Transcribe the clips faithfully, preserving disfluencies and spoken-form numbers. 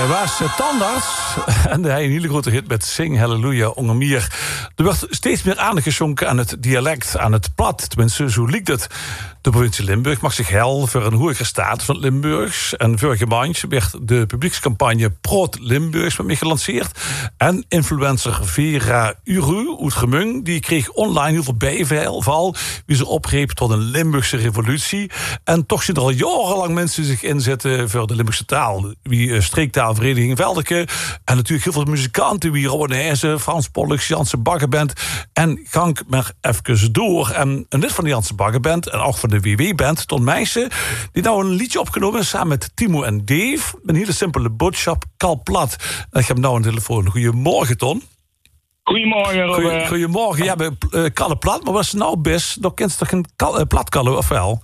Hij was uh, tandarts en hij een hele grote hit met Sing Halleluja onder meer. Er werd steeds meer aandacht geschonken aan het dialect, aan het plat. Tenminste, zo liep het. De provincie Limburg mag zich hel voor een hoge status van Limburgs. En vorige maand werd de publiekscampagne Proot Limburgs met mij gelanceerd. En influencer Vera Uru uit Gemung, die kreeg online heel veel bijval, wie ze opreep tot een Limburgse revolutie. En toch zien er al jarenlang mensen zich inzetten voor de Limburgse taal. Wie uh, streektaalvereniging Veldeke. En natuurlijk heel veel muzikanten, wie Robin Heijzen, Frans Pollux, Janse Baggerband. En gang maar even door. En een lid van de Janse Baggerband en ook van de W W-band, Ton Meijsen, die nou een liedje opgenomen samen met Timo en Dave. Een hele simpele boodschap, kal plat. En ik heb nou een telefoon. Goedemorgen, Ton. Goedemorgen, Robert. Goeie, goedemorgen. Ja, we uh, kallen plat, maar wat is nou best? Dan kent je toch geen kal, uh, platkallen, of wel?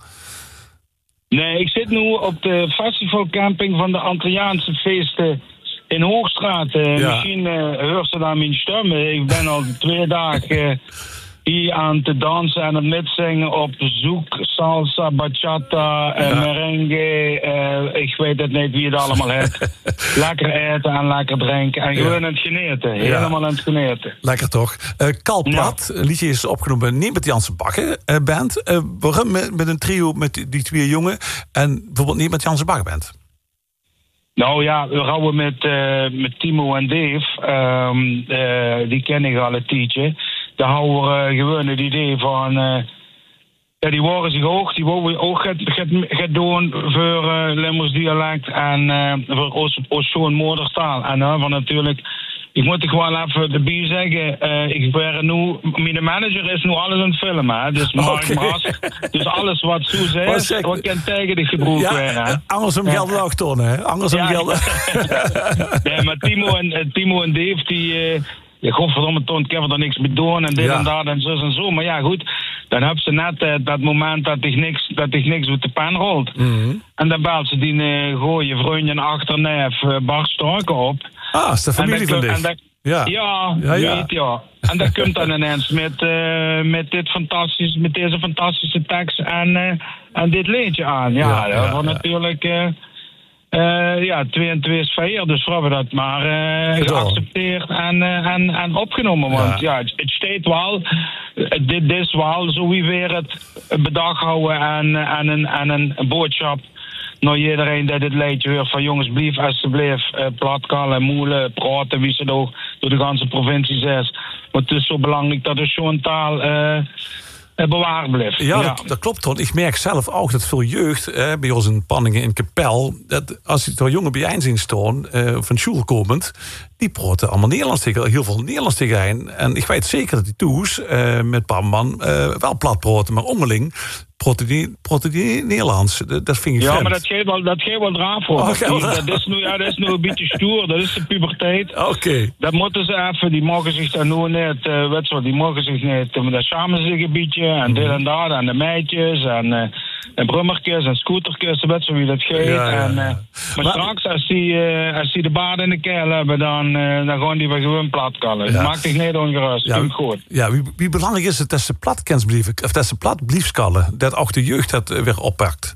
Nee, ik zit nu op de festivalcamping van de Antilliaanse feesten in Hoogstraat. Uh, ja. Misschien uh, hoort ze daar mijn stem. Ik ben al twee dagen uh, hier aan te dansen en het mitzingen op zoek, salsa, bachata, uh, ja. merengue. Uh, ik weet het niet wie het allemaal heeft. Lekker eten en lekker drinken. En gewoon ja. aan het genieten. Helemaal ja. aan het genieten. Lekker toch. Uh, Kalplat, ja. Een liedje is opgenomen niet met de Janse Bagge uh, band. Uh, waarom met, met een trio met die, die twee jongen en bijvoorbeeld niet met de Janse Bagge band? Nou ja, we houden met, uh, met Timo en Dave. Um, uh, die ken ik al een tijdje. Daar houden we uh, gewoon het idee van... Uh, ja, die waren zich ook. Die wouden ook gaan doen voor uh, Limburgs dialect en uh, voor ons, ons zo'n moedertaal. En uh, van natuurlijk... Ik moet er gewoon even erbij zeggen, uh, ik ben nu, mijn manager is nu alles aan het filmen, hè? Dus Mark okay. Maas, dus alles wat zo zegt, wat kan tegen de gebroek ja, weer, hè? Anders om geld ja. ook tonen, hè? Anders om ja. geld. Nee, maar Timo en, Timo en Dave, die, uh, ja, godverdomme toont, ik heb er niks mee doen en dit ja. en dat en zo en zo, maar ja, goed. Dan hebben ze net uh, dat moment dat ik niks, dat ik niks met de pen rolt. Mm-hmm. En dan belt ze die uh, gooie vriendin achterneef uh, Bart Storken op. Ah, is de familie van dit? Ja, ja, ja, ja. Weet, ja. En dat komt dan ineens met, uh, met, dit fantastisch, met deze fantastische tekst en, uh, en dit liedje aan. Ja, ja, ja, dat wordt ja. natuurlijk... Uh, Uh, ja, twee en twee is vier, dus we hebben dat maar uh, geaccepteerd en, uh, en, en opgenomen. Want ja, ja het, het staat wel, dit is wel zo wie weer het bedacht houden en, en, een, en een boodschap naar iedereen die dit liedje hoort van jongens, blijf alsjeblieft uh, platkallen, moelen, praten, wie ze ook door de ganse provincie is. Want het is zo belangrijk dat er zo'n taal... Uh, bewaard blijft. Ja, ja. Dat, dat klopt, Ton. Ik merk zelf ook dat veel jeugd, eh, bij ons in Panningen in Kapel, dat als je door jongen bij zien staan, eh, van school komend, die praten allemaal Nederlands tegen, heel veel Nederlands tegen hen. En ik weet zeker dat die toes uh, met Pamman uh, wel plat praten, maar onderling praten die, praten die Nederlands. Dat, dat vind ik Ja, vreemd. maar dat geeft wel, dat geeft wel draaf voor. Oh, dat, dat, is nu, ja, dat is nu een beetje stoer, dat is de puberteit. Oké. Okay. Dat moeten ze even, die mogen zich daar nu niet, uh, weet je wat, die mogen zich niet, uh, daar samen zich een beetje, en dit en dat, en de meidjes, en... Uh, En brummertjes en scootertjes, weet je wie dat geeft. Ja, ja, ja. En, uh, maar, maar straks, als die, uh, als die de baard in de keel hebben, dan, uh, dan gaan die weer gewoon platkallen. Ja. Maak dich niet ongerust, ja, doe goed. Ja, wie, wie belangrijk is het dat ze plat blijven, of dat ze plat blijven dat ook de jeugd dat uh, weer oppakt?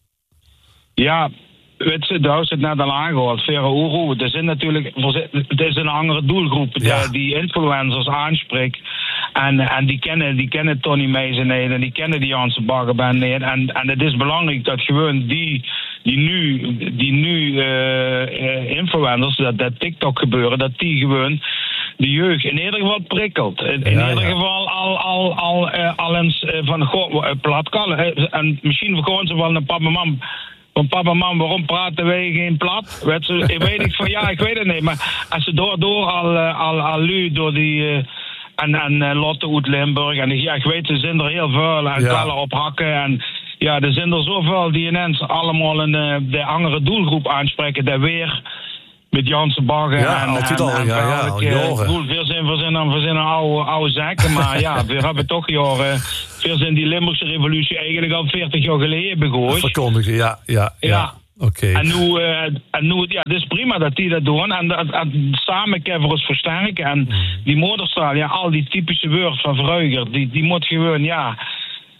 Ja, weet je, daar is het net al aangehaald. Vera Uru, het is natuurlijk, het is een andere doelgroep ja. die, die influencers aanspreekt. En, en die kennen, die kennen Tony Meijzen niet en die kennen die Janse Baggerband niet. En, en het is belangrijk dat gewoon die, die nu, die nu uh, influencers, dat, dat TikTok gebeuren, dat die gewoon de jeugd in ieder geval prikkelt. In, in ja, ieder ja. geval al, al, al, uh, al eens uh, van goh, platkallen. Uh, en misschien gewoon ze wel naar papa en mam. Van papa en mam, waarom praten wij geen plat? Weet ze, ik weet ik van ja, ik weet het niet. Maar als ze door, door al, al, al lu door die... Uh, En, en uh, Lotte uit Limburg. En ja, ik weet, er zijn er heel veel. En ja. kallen op hakken. En ja, er zijn er zoveel die ineens allemaal een, uh, de andere doelgroep aanspreken. Dat weer met Janse Bagge. Ja, en, altijd al. En, ja, ja, ik bedoel, veel zijn verzinnen, verzinnen oude, oude zaken. Maar ja, we hebben toch jaren... Veel zijn die Limburgse revolutie eigenlijk al veertig jaar geleden begooid. Verkondigen, ja, ja, ja. ja. Okay. En nu, uh, en nu, ja, het is prima dat die dat doen. En, en, en samen kunnen we ons versterken. En die moederstaal, ja, al die typische woorden van vroeger, die, die moet gewoon, ja,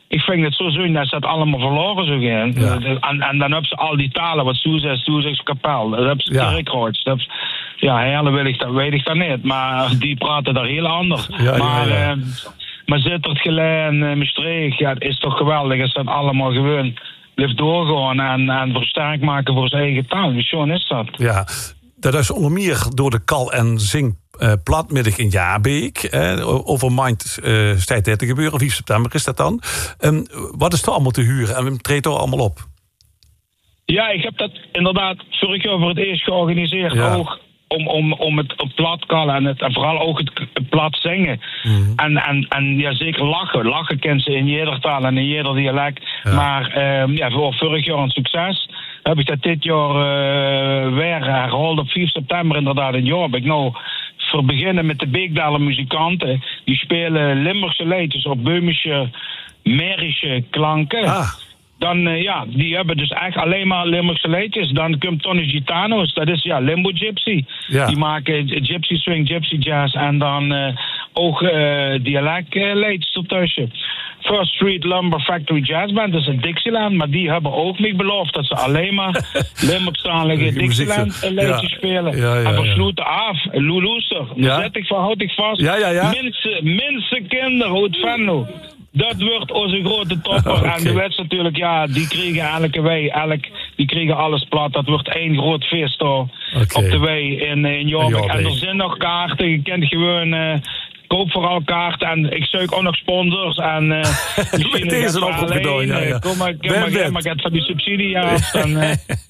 ik vind het zo zonde dat ze dat allemaal verloren zo gaan. Ja. En, en dan hebben ze al die talen, wat Soezes, Soezes, Kapel. Dat hebben ze Ja. Kerkroods. Ja, Heerlen wil ik dat, weet ik dat niet. Maar die praten daar heel anders. Ja, maar, ja, ja. Uh, maar Zittert, Geleen en uh, Maastricht, ja, het is toch geweldig als dat allemaal gewoon blijft doorgaan en, en versterkt maken voor zijn eigen taal. Wie zo is dat? Ja, dat is onder meer door de Kal en Zing uh, platmiddag in Jaarbeek. Eh, over Mind uh, tijd te gebeuren. vijf september is dat dan. Um, wat is er allemaal te huren en wie treedt er allemaal op? Ja, ik heb dat inderdaad vorig jaar voor het eerst georganiseerd. Ja. Ook om, om, om het plat kallen en, het, en vooral ook het, het plat zingen. Mm-hmm. En, en, en ja, zeker lachen. Lachen kent ze in ieder taal en in ieder dialect. Ja. Maar um, ja, voor vorig jaar een succes. Heb ik dat dit jaar uh, weer herhaald op vijf september inderdaad in Jorbek. Nou, voor beginnen met de Beekdaler muzikanten. Die spelen Limburgse liedjes op Beumische, Merische klanken. Ah. Dan, uh, ja, die hebben dus echt alleen maar Limburgse liedjes. Dan komt Tony Gitanos, dat is ja Limbo Gypsy. Ja. Die maken Gypsy Swing, Gypsy Jazz en dan uh, ook uh, dialectliedjes ertussen. First Street Lumber Factory Jazz Band, dat is een Dixieland, maar die hebben ook niet beloofd dat ze alleen maar Limburgstalige Dixieland liedjes ja. spelen. Ja, ja, en we ja. sloten af, Luluster, Ja. zet ik van, houd ik vast. Ja, ja, ja. Minste, minste kinderen uit Venlo. Dat wordt onze grote topper. Okay. En de wedstrijd natuurlijk, ja, die kregen elke wei, elk, die kregen alles plat. Dat wordt één groot feest hoor, Okay. op de wei in, in Jorbek. Jorbek. En er zijn nog kaarten, je kent gewoon... Uh, koop vooral kaarten en ik zoek ook nog sponsors. En uh, misschien Deze is een oproep gedaan, ja, ja. Kom maar, kom maar, Ben, maar, maar get van die subsidie af. Dan, uh.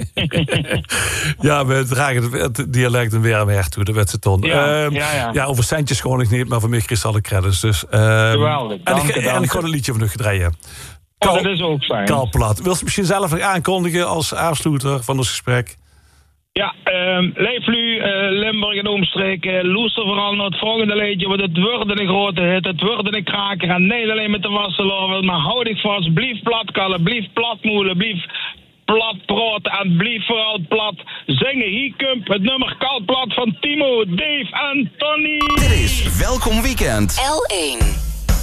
Ja, we dragen het, het dialect een weer weg toe, de wedstrijd. Ja, um, ja, ja. ja, over centjes gewoon ik niet, maar voor mij kreeg ze alle credits. Dus, um, Geweldig, en, dank ik, je, en dank ik ga je. een liedje van u draaien. Oh, dat is ook fijn. Kalplat. Wil ze misschien zelf nog aankondigen als afsluiter van ons gesprek? Ja, um, Leeflu, uh, Limburg en omstreken, loester vooral naar het volgende liedje, want het wordt een grote hit, het wordt een kraker en niet alleen met de wasseloven, maar houd ik vast, blief platkallen, blief platmoelen, blief plat praten en blief vooral plat zingen. Hier komt het nummer Kalplat van Timo, Dave en Tony. Dit is Welkom Weekend. L één.